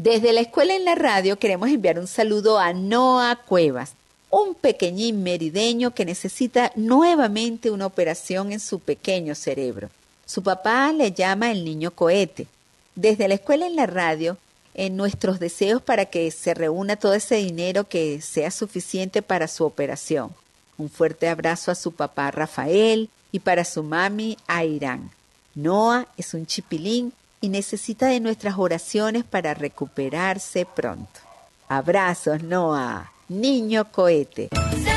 Desde la escuela en la radio queremos enviar un saludo a Noah Cuevas, un pequeñín merideño que necesita nuevamente una operación en su pequeño cerebro. Su papá le llama el niño cohete. Desde la escuela en la radio, en nuestros deseos para que se reúna todo ese dinero que sea suficiente para su operación. Un fuerte abrazo a su papá Rafael y para su mami Airán. Noah es un chipilín y necesita de nuestras oraciones para recuperarse pronto. Abrazos, Noah, niño cohete.